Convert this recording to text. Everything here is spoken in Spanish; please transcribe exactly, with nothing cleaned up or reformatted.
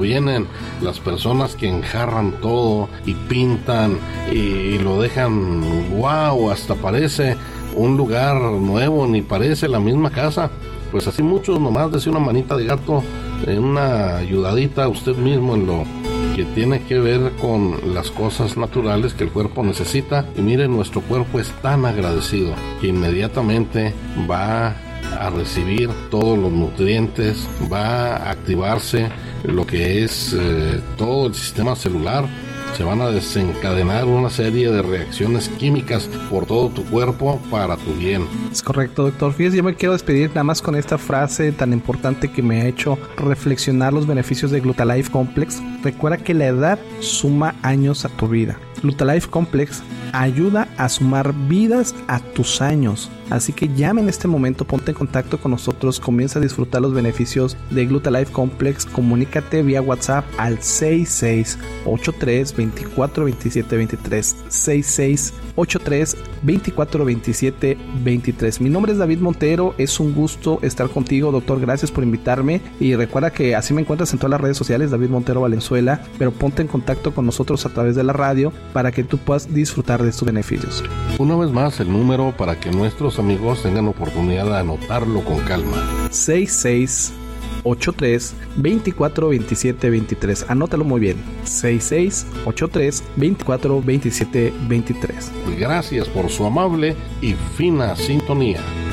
Vienen las personas que enjarran todo y pintan y lo dejan wow, hasta parece un lugar nuevo, ni parece la misma casa. Pues así muchos, nomás desde una manita de gato, en una ayudadita a usted mismo en lo que tiene que ver con las cosas naturales que el cuerpo necesita. Y miren, nuestro cuerpo es tan agradecido que inmediatamente va a recibir todos los nutrientes, va a activarse lo que es eh, todo el sistema celular. Se van a desencadenar una serie de reacciones químicas por todo tu cuerpo para tu bien. Es correcto, doctor. Fíjese, yo me quiero despedir nada más con esta frase tan importante que me ha hecho reflexionar los beneficios de Glutalife Complex. Recuerda que la edad suma años a tu vida. Glutalife Complex ayuda a sumar vidas a tus años. Así que llame en este momento, ponte en contacto con nosotros, comienza a disfrutar los beneficios de Glutalife Complex. Comunícate vía WhatsApp al seis seis ocho tres, dos cuatro dos siete dos tres, seis seis ocho tres, dos cuatro dos siete dos tres. Mi nombre es David Montero, es un gusto estar contigo, doctor. Gracias por invitarme y recuerda que así me encuentras en todas las redes sociales, David Montero Valenzuela, pero ponte en contacto con nosotros a través de la radio para que tú puedas disfrutar de estos beneficios. Una vez más el número para que nuestros amigos tengan oportunidad de anotarlo con calma: seis seis ocho tres, dos cuatro dos siete dos tres. Anótalo muy bien: seis seis ocho tres, dos cuatro dos siete dos tres. Gracias por su amable y fina sintonía.